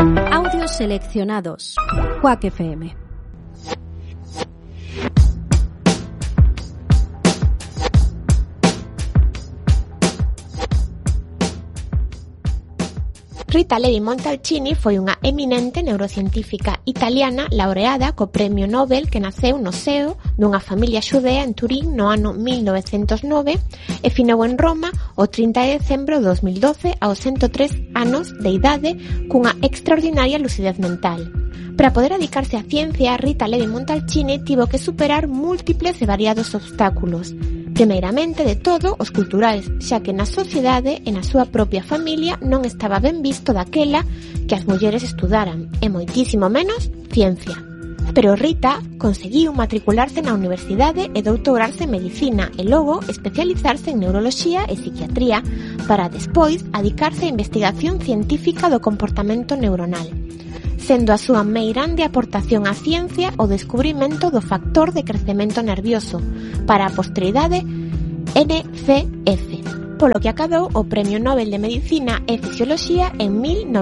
Audios seleccionados. Quack FM. Rita Levi-Montalcini foi unha eminente neurocientífica italiana laureada co Premio Nobel que naceu no seo dunha familia xudea en Turín no ano 1909 e finou en Roma o 30 de decembro de 2012 aos 103 anos de idade cunha extraordinaria lucidez mental. Para poder dedicarse á ciencia, Rita Levi-Montalcini tivo que superar múltiples e variados obstáculos. Primeiramente de todo, os culturais, xa que na sociedade e na súa propia familia non estaba ben visto daquela que as mulleres estudaran, e moitísimo menos ciencia. Pero Rita conseguiu matricularse na universidade e doutorarse en medicina e logo especializarse en neuroloxía e psiquiatría para despois adicarse á investigación científica do comportamento neuronal, sendo a súa meirande aportación á ciencia o descubrimento do factor de crecemento nervioso para a posteridade NCF, polo que acadou o Premio Nobel de Medicina e Fisioloxía en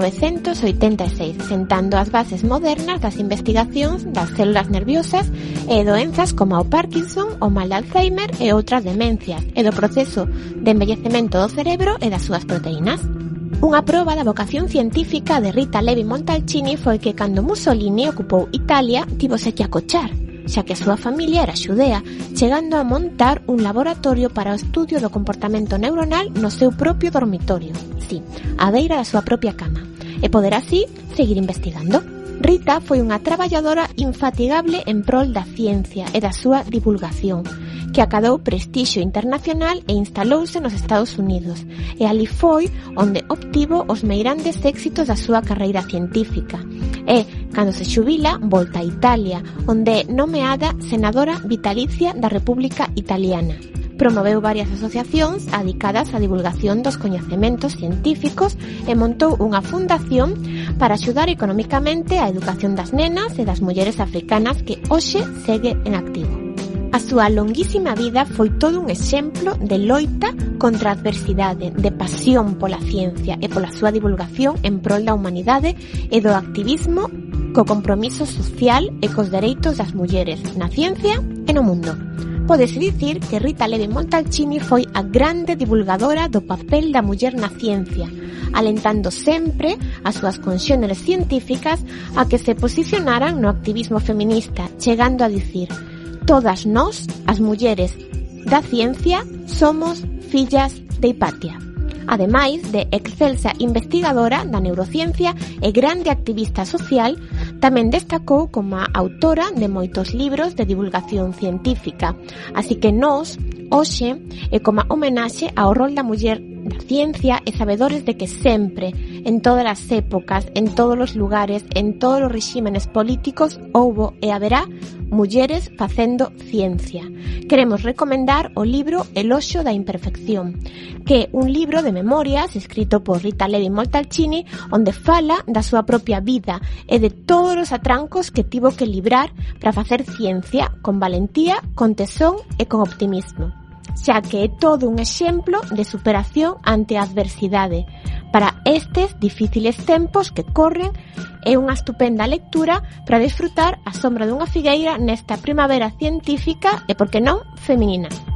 1986, sentando as bases modernas das investigacións das células nerviosas e doenzas como o Parkinson, o mal de Alzheimer e outras demencias, e do proceso de envellecemento do cerebro e das súas proteínas. Unha proba da vocación científica de Rita Levi-Montalcini foi que cando Mussolini ocupou Italia tivose que acochar, xa que a súa familia era xudea, chegando a montar un laboratorio para o estudio do comportamento neuronal no seu propio dormitorio, sí, á beira da súa propia cama, e poder así seguir investigando. Rita foi unha traballadora infatigable en prol da ciencia e da súa divulgación, que acadou prestixio internacional e instalouse nos Estados Unidos, e ali foi onde obtivo os meirandes éxitos da súa carreira científica. E, cando se xubila, volta a Italia, onde é nomeada senadora vitalicia da República Italiana. Promoveu varias asociacións dedicadas á divulgación dos coñecementos científicos e montou unha fundación para axudar economicamente a educación das nenas e das mulleres africanas que hoxe segue en activo. A súa longuísima vida foi todo un exemplo de loita contra a adversidade, de pasión pola ciencia e pola súa divulgación en prol da humanidade e do activismo co compromiso social e cos dereitos das mulleres na ciencia e no mundo. Pódese dicir que Rita Levi-Montalcini foi a grande divulgadora do papel da muller na ciencia, alentando sempre as súas conxéneres científicas a que se posicionaran no activismo feminista, chegando a dicir: todas nós, as mulleres da ciencia, somos fillas de Hipatia. Ademais de excelsa investigadora da neurociencia e grande activista social, tamén destacou como autora de moitos libros de divulgación científica. Así que nós, hoxe, é como homenaxe ao rol da muller da ciencia e sabedores de que sempre, en todas as épocas, en todos os lugares, en todos os regímenes políticos, houbo e haberá mulleres facendo ciencia. Queremos recomendar o libro Eloxio da imperfección, que é un libro de memorias escrito por Rita Levi-Montalcini, onde fala da súa propia vida e de todos os atrancos que tivo que librar para facer ciencia con valentía, con tesón e con optimismo, xa que é todo un exemplo de superación ante a adversidade. Para estes difíciles tempos que corren, é unha estupenda lectura para disfrutar a sombra dunha figueira nesta primavera científica e, por que non, feminina.